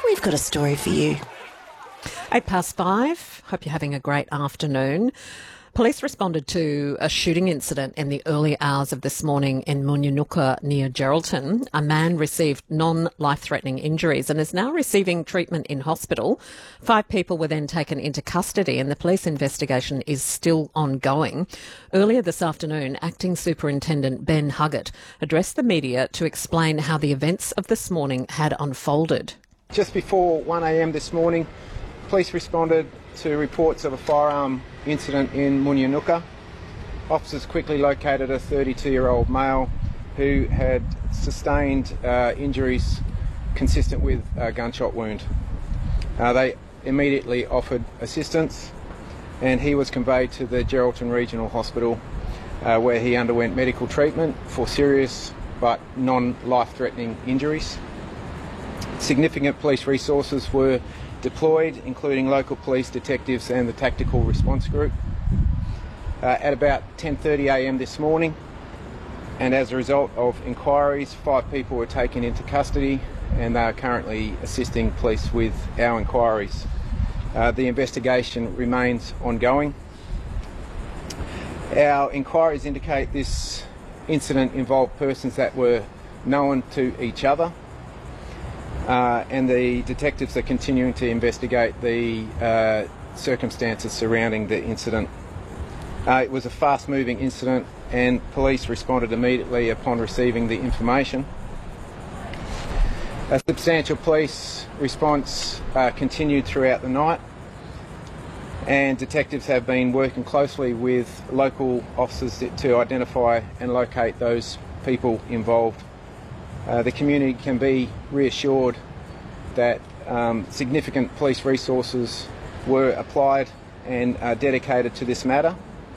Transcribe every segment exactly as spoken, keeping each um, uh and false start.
we've got a story for you. Eight past five. Hope you're having a great afternoon. Police responded to a shooting incident in the early hours of this morning in Munyunuka near Geraldton. A man received non-life-threatening injuries and is now receiving treatment in hospital. Five people were then taken into custody and the police investigation is still ongoing. Earlier this afternoon, Acting Superintendent Ben Huggett addressed the media to explain how the events of this morning had unfolded. Just before one a m this morning, police responded to reports of a firearm incident in Munyunuka. Officers quickly located a thirty-two-year-old male who had sustained uh, injuries consistent with a gunshot wound. Uh, they immediately offered assistance and he was conveyed to the Geraldton Regional Hospital uh, where he underwent medical treatment for serious but non-life-threatening injuries. Significant police resources were deployed, including local police detectives and the Tactical Response Group. Uh, at about ten thirty a m this morning, and as a result of inquiries, five people were taken into custody and they are currently assisting police with our inquiries. Uh, the investigation remains ongoing. Our inquiries indicate this incident involved persons that were known to each other. Uh, and the detectives are continuing to investigate the uh, circumstances surrounding the incident. Uh, it was a fast-moving incident and police responded immediately upon receiving the information. A substantial police response uh, continued throughout the night and detectives have been working closely with local officers to identify and locate those people involved. Uh, the community can be reassured that um, significant police resources were applied and are dedicated to this matter.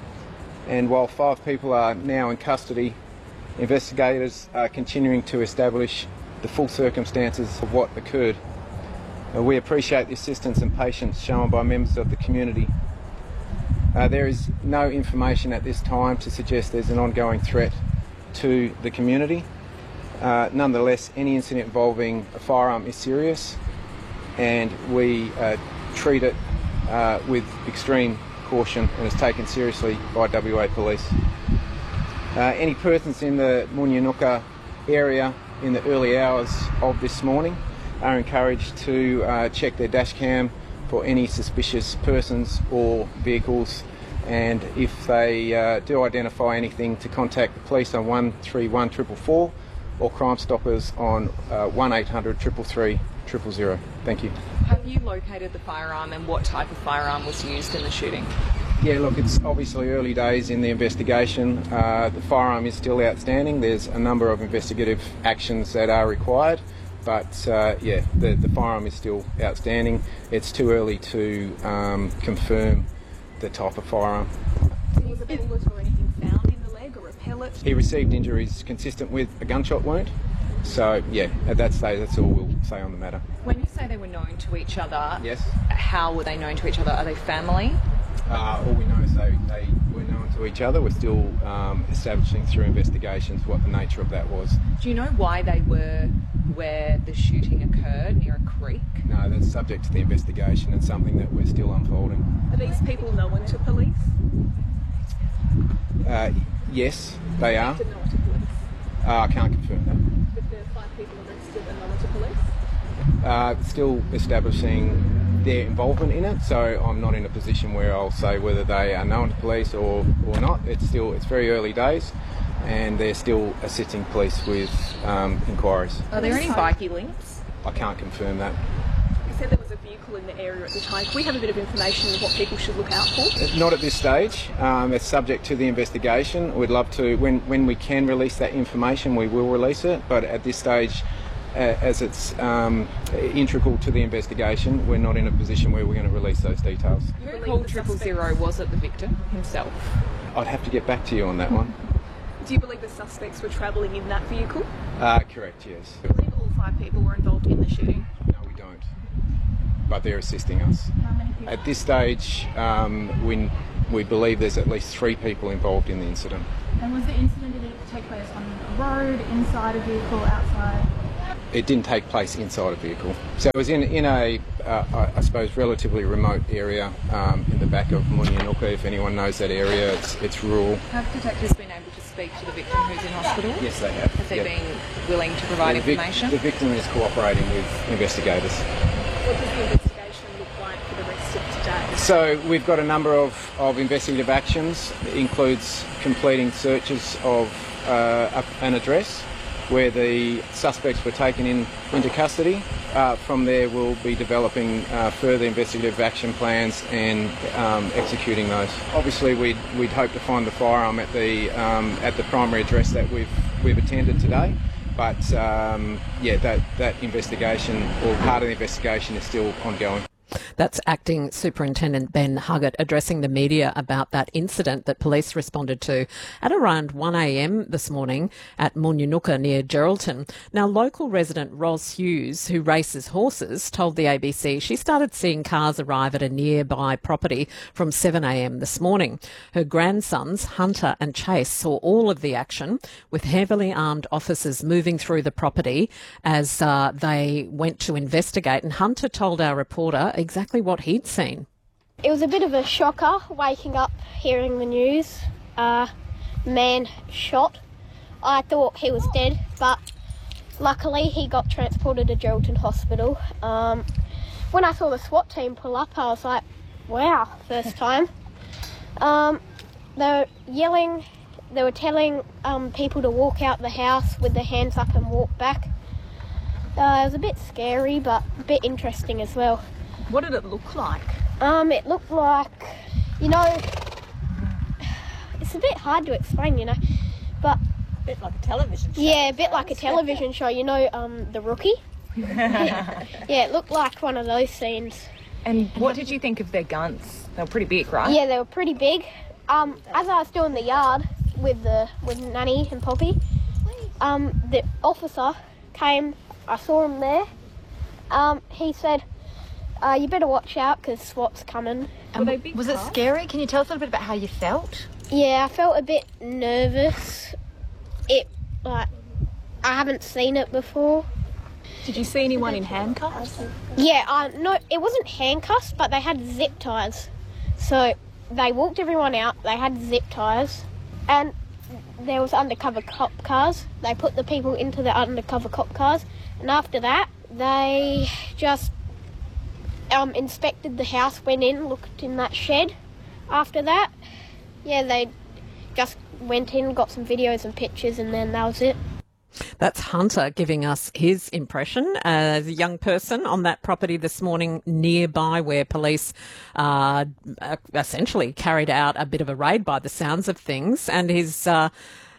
And while five people are now in custody, investigators are continuing to establish the full circumstances of what occurred. Uh, we appreciate the assistance and patience shown by members of the community. Uh, there is no information at this time to suggest there's an ongoing threat to the community. Uh, nonetheless, any incident involving a firearm is serious and we uh, treat it uh, with extreme caution and is taken seriously by W A Police. Uh, any persons in the Munyunuka area in the early hours of this morning are encouraged to uh, check their dash cam for any suspicious persons or vehicles, and if they uh, do identify anything, to contact the police on one three one four four four or Crime Stoppers on uh, one eight hundred three three three zero zero. Thank you. Have you located the firearm and what type of firearm was used in the shooting? Yeah, look, it's obviously early days in the investigation. Uh, the firearm is still outstanding. There's a number of investigative actions that are required, but uh, yeah, the, the firearm is still outstanding. It's too early to um, confirm the type of firearm. Was a bullet or anything found in the leg or a pellet? He received injuries consistent with a gunshot wound. So yeah, at that stage, that's all we'll say on the matter. When you say they were known to each other, yes, how were they known to each other? Are they family? Uh, all we know is they, they were known to each other. We're still um, establishing through investigations what the nature of that was. Do you know why they were where the shooting occurred, near a creek? No, that's subject to the investigation and something that we're still unfolding. Are these people known to police? Uh, yes, they are. Known to police? Uh, I can't confirm that. But the five people arrested are known to police? Uh, still establishing their involvement in it, so I'm not in a position where I'll say whether they are known to police or, or not. It's still it's very early days and they're still assisting police with um, inquiries. Are there any bikie links? I can't confirm that. You said there was a vehicle in the area at the time. Can we have a bit of information on what people should look out for? Not at this stage. Um, it's subject to the investigation. We'd love to, when, when we can release that information, we will release it, but at this stage, Uh, as it's um, integral to the investigation, we're not in a position where we're going to release those details. Who called triple zero? Was it the victim himself? I'd have to get back to you on that one. Do you believe the suspects were travelling in that vehicle? Uh, correct, yes. Do you believe all five people were involved in the shooting? No, we don't. But they're assisting us. How many people? At this stage, um, we, we believe there's at least three people involved in the incident. And was the incident, did it take place on a road, inside a vehicle, outside? it didn't take place inside a vehicle. So it was in, in a, uh, I suppose, relatively remote area um, in the back of Munyunuka. If anyone knows that area, it's, it's rural. Have detectives been able to speak to the victim who's in hospital? Yes, they have. Has they yep. been willing to provide the vic- information? The victim is cooperating with investigators. What does the investigation look like for the rest of today? So we've got a number of, of investigative actions. It includes completing searches of uh, an address where the suspects were taken in into custody. Uh, from there we'll be developing uh, further investigative action plans and um, executing those. Obviously we'd, we'd hope to find the firearm at the um, at the primary address that we've we've attended today, but um, yeah, that, that investigation, or part of the investigation, is still ongoing. That's Acting Superintendent Ben Huggett addressing the media about that incident that police responded to at around one a m this morning at Munyunuka near Geraldton. Now, local resident Ros Hughes, who races horses, told the A B C she started seeing cars arrive at a nearby property from seven a m this morning. Her grandsons, Hunter and Chase, saw all of the action, with heavily armed officers moving through the property as uh, they went to investigate. And Hunter told our reporter exactly what he'd seen. It was a bit of a shocker waking up hearing the news. Uh, man shot. I thought he was dead, but luckily he got transported to Geraldton Hospital. Um, when I saw the SWAT team pull up, I was like, wow, first time. Um, they were yelling, they were telling um, people to walk out the house with their hands up and walk back. Uh, it was a bit scary, but a bit interesting as well. What did it look like? Um, it looked like, you know, it's a bit hard to explain, you know, but... A bit like a television show. Yeah, a bit like a television show, you know, um, The Rookie? yeah, it looked like one of those scenes. And what did you think of their guns? They were pretty big, right? Yeah, they were pretty big. Um, as I was still in the yard with the with Nanny and Poppy, um, the officer came, I saw him there, um, he said, Uh, you better watch out because SWAT's coming. Um, was it scary? Can you tell us a little bit about how you felt? Yeah, I felt a bit nervous. It, like, I haven't seen it before. Did you see anyone in handcuffs? Yeah, uh, no, it wasn't handcuffs, but they had zip ties. So they walked everyone out, they had zip ties, and there was undercover cop cars. They put the people into the undercover cop cars, and after that, they just... Um, inspected the house, went in, looked in that shed. After that, yeah, they just went in, got some videos and pictures, and then that was it. That's Hunter giving us his impression as a young person on that property this morning nearby where police uh, essentially carried out a bit of a raid by the sounds of things, and his uh,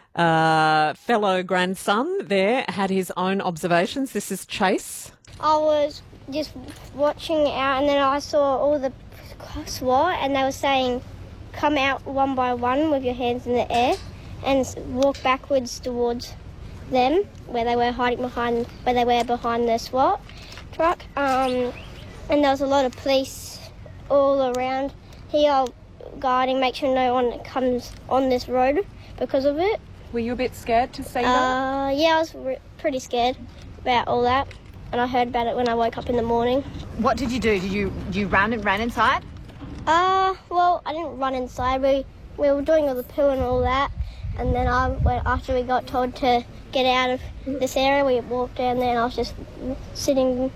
uh, fellow grandson there had his own observations. This is Chase. I was just watching out, and then I saw all the SWAT, and they were saying, come out one by one with your hands in the air and walk backwards towards them, where they were hiding behind, where they were behind the SWAT truck. Um, and there was a lot of police all around here guarding, make sure no one comes on this road because of it. Were you a bit scared to see that? Uh, yeah, I was re- pretty scared about all that. And I heard about it when I woke up in the morning. What did you do? Did you you ran and ran inside? Uh, well, I didn't run inside. We we were doing all the poo and all that, and then I went, after we got told to get out of this area, we walked down there, and I was just sitting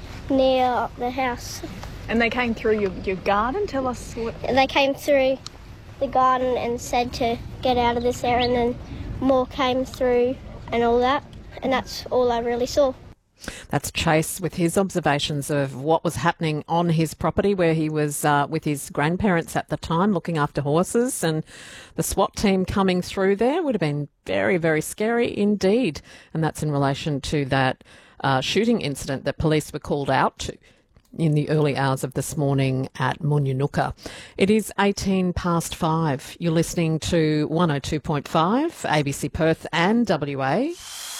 near the house. And they came through your, your garden? Tell us what... They came through the garden and said to get out of this area, and then more came through and all that, and that's all I really saw. That's Chase with his observations of what was happening on his property where he was uh, with his grandparents at the time looking after horses, and the SWAT team coming through there would have been very, very scary indeed. And that's in relation to that uh, shooting incident that police were called out to in the early hours of this morning at Munyunuka. It is eighteen past five. You're listening to one oh two point five, A B C Perth and W A.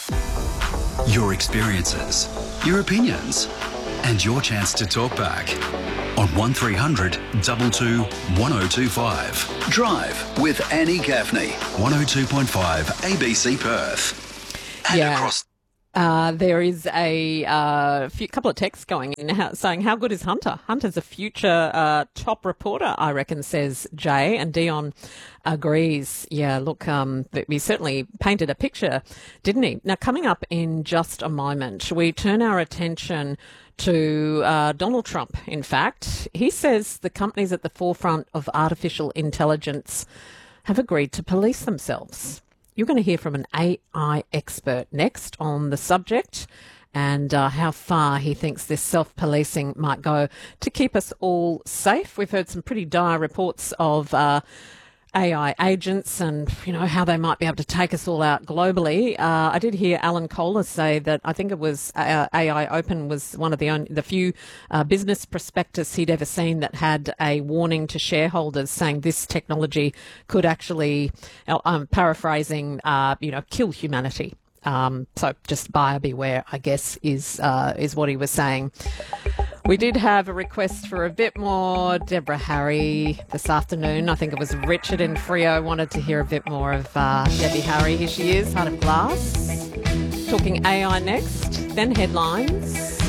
Your experiences, your opinions, and your chance to talk back on one three hundred two two one oh two five. Drive with Annie Gaffney, one oh two point five A B C Perth. And Yeah. across Uh, there is a uh, few, couple of texts going in how, saying, how good is Hunter? Hunter's a future uh, top reporter, I reckon, says Jay. And Dion agrees. Yeah, look, um, he certainly painted a picture, didn't he? Now, coming up in just a moment, we turn our attention to uh, Donald Trump, in fact. He says the companies at the forefront of artificial intelligence have agreed to police themselves. You're going to hear from an A I expert next on the subject and uh, how far he thinks this self-policing might go to keep us all safe. We've heard some pretty dire reports of uh, A I agents and, you know, how they might be able to take us all out globally. Uh, I did hear Alan Kohler say that I think it was uh, A I Open was one of the only, the few uh, business prospectus he'd ever seen that had a warning to shareholders saying this technology could actually, uh, I'm paraphrasing, uh, you know, kill humanity. Um, so just buyer beware, I guess, is uh, is what he was saying. We did have a request for a bit more Deborah Harry this afternoon. I think it was Richard in Freo wanted to hear a bit more of uh, Debbie Harry. Here she is, Heart of Glass. Talking A I next, then headlines.